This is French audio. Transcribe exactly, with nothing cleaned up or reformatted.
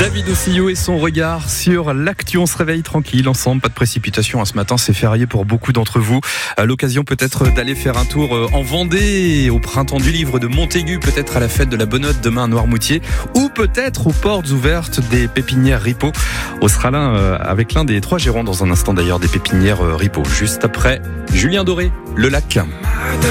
David Ossillot et son regard sur l'actu. On se réveille tranquille ensemble, pas de précipitation ce matin, c'est férié pour beaucoup d'entre vous. À l'occasion peut-être d'aller faire un tour en Vendée, au printemps du livre de Montaigu, peut-être à la fête de la Bonnotte demain à Noirmoutier, ou peut-être aux portes ouvertes des pépinières Ripaud. On sera là avec l'un des trois gérants dans un instant d'ailleurs des pépinières Ripaud, juste après Julien Doré, Le Lac.